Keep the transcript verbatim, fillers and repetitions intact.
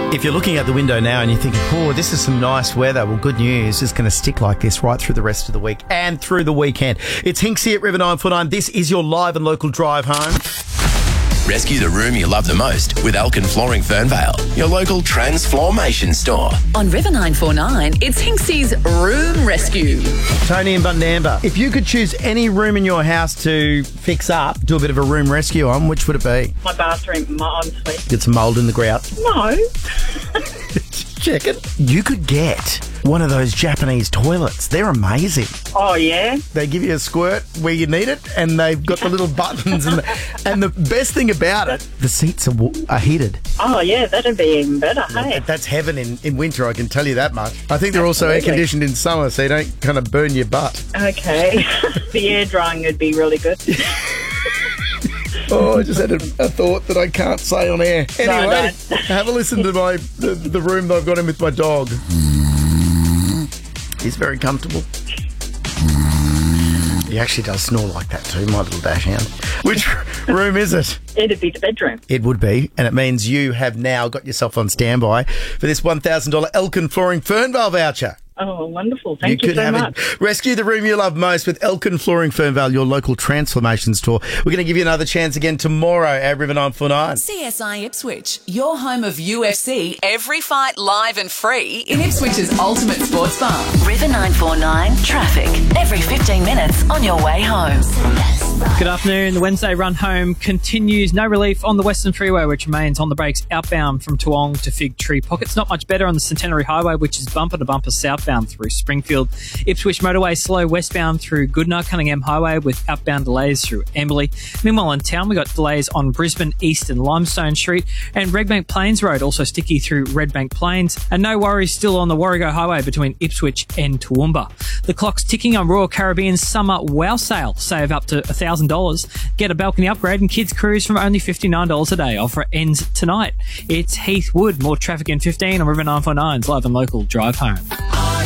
If you're looking out the window now and you're thinking, oh, this is some nice weather, well, good news, it's going to stick like this right through the rest of the week and through the weekend. It's Hinksy at River nine four nine. This is your live and local drive home. Rescue the room you love the most with Elkin Flooring Fernvale, your local transformation store. On River nine four nine, it's Hinksy's Room Rescue. Tony and Bundamba, if you could choose any room in your house to fix up, do a bit of a room rescue on, which would it be? My bathroom, honestly. Get some mould in the grout. No. Check it. You could get one of those Japanese toilets. They're amazing. Oh, yeah? They give you a squirt where you need it, and they've got the little buttons. And the, and the best thing about it, the seats are, are heated. Oh, yeah, that'd be even better, hey? That's heaven in, in winter, I can tell you that much. I think they're also air-conditioned in summer, so you don't kind of burn your butt. Okay. The air drying would be really good. Oh, I just had a, a thought that I can't say on air. Anyway, no, have a listen to my the, the room that I've got in with my dog. He's very comfortable. He actually does snore like that too, my little dachshund. Which room is it? It'd be the bedroom. It would be, and it means you have now got yourself on standby for this one thousand dollars Elkin Flooring Fernvale voucher. Oh, wonderful. Thank you, you so have much. It. Rescue the room you love most with Elkin Flooring Fernvale, your local transformation store. We're going to give you another chance again tomorrow at River nine four nine. C S I Ipswich, your home of U F C, every fight live and free in Ipswich's ultimate sports bar. River nine four nine, traffic, every fifteen minutes on your way home. Good afternoon. The Wednesday run home continues. No relief on the Western Freeway, which remains on the brakes outbound from Toowong to Fig Tree Pockets. Not much better on the Centenary Highway, which is bumper to bumper southbound through Springfield. Ipswich Motorway slow westbound through Goodna. Cunningham Highway with outbound delays through Amberley. Meanwhile, in town, we got delays on Brisbane East and Limestone Street, and Redbank Plains Road also sticky through Redbank Plains. And no worries still on the Warrego Highway between Ipswich and Toowoomba. The clock's ticking on Royal Caribbean's summer wow sale. Save up to one thousand dollars. Get a balcony upgrade and kids cruise from only fifty-nine dollars a day. Offer ends tonight. It's Heath Wood. More traffic in fifteen on River nine four nine's live and local drive home.